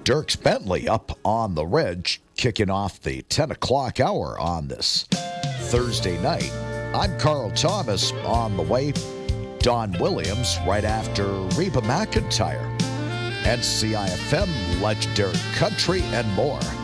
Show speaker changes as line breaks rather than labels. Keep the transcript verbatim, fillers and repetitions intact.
Dierks Bentley up on the Ridge, kicking off the ten o'clock hour on this Thursday night. I'm Carl Thomas. On the way, Don Williams right after Reba McEntire. N C I F M, legendary country, and more.